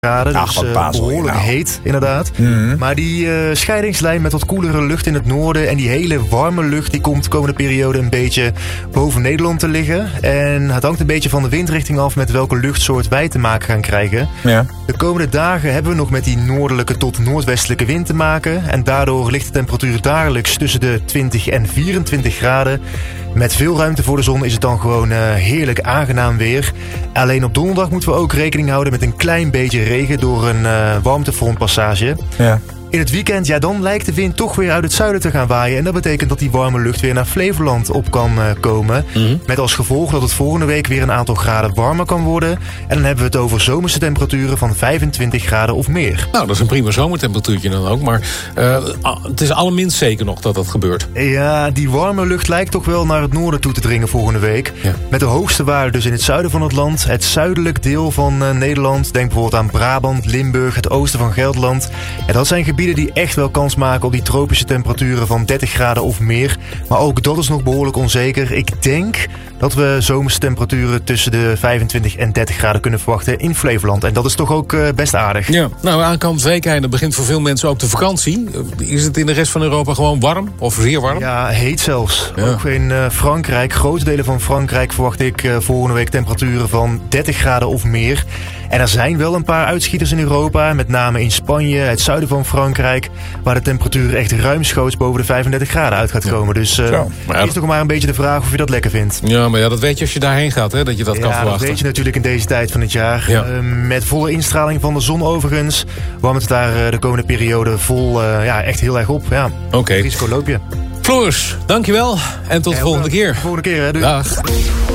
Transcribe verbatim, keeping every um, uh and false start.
graden, Ach, dus wat uh, bazel, behoorlijk nou. heet inderdaad. Mm-hmm. Maar die uh, scheidingslijn met wat koelere lucht in het noorden en die hele warme lucht die komt de komende periode een beetje boven Nederland te liggen. En het hangt een beetje van de windrichting af met welke luchtsoort wij te maken gaan krijgen. Ja. De komende dagen hebben we nog met die noordelijke tot noordwestelijke wind te maken. En daardoor ligt de temperatuur dagelijks tussen de twintig en vierentwintig graden. Met veel ruimte voor de zon is het dan gewoon uh, heerlijk aangenaam weer. Alleen op donderdag moeten we ook rekening houden met een klein beetje regen door een uh, warmtefrontpassage. Ja. In het weekend, ja, dan lijkt de wind toch weer uit het zuiden te gaan waaien. En dat betekent dat die warme lucht weer naar Flevoland op kan uh, komen. Mm-hmm. Met als gevolg dat het volgende week weer een aantal graden warmer kan worden. En dan hebben we het over zomerse temperaturen van vijfentwintig graden of meer. Nou, dat is een prima zomertemperatuurtje dan ook. Maar uh, het is allerminst zeker nog dat dat gebeurt. Ja, die warme lucht lijkt toch wel naar het noorden toe te dringen volgende week. Ja. Met de hoogste waarde dus in het zuiden van het land. Het zuidelijk deel van uh, Nederland. Denk bijvoorbeeld aan Brabant, Limburg, het oosten van Gelderland. En dat zijn gebieden die echt wel kans maken op die tropische temperaturen van dertig graden of meer. Maar ook dat is nog behoorlijk onzeker. Ik denk dat we zomerse temperaturen tussen de vijfentwintig en dertig graden kunnen verwachten in Flevoland. En dat is toch ook uh, best aardig. Ja, nou, aankomend weekend begint voor veel mensen ook de vakantie. Is het in de rest van Europa gewoon warm? Of zeer warm? Ja, heet zelfs. Ja. Ook in uh, Frankrijk, grote delen van Frankrijk verwacht ik uh, volgende week temperaturen van dertig graden of meer. En er zijn wel een paar uitschieters in Europa, met name in Spanje, het zuiden van Frankrijk, waar de temperatuur echt ruimschoots boven de vijfendertig graden uit gaat komen. Dus uh, Zo, maar ja, is toch maar een beetje de vraag of je dat lekker vindt. Ja, maar ja, dat weet je als je daarheen gaat, hè, dat je dat ja, kan verwachten. Dat weet je natuurlijk in deze tijd van het jaar. Ja. Uh, met volle instraling van de zon overigens, warmt het daar uh, de komende periode vol, uh, ja, echt heel erg op. Ja. Oké. Okay. Risico loop je. Floris, dankjewel en tot ja, de volgende keer. De volgende keer, hè. Doei. Dag.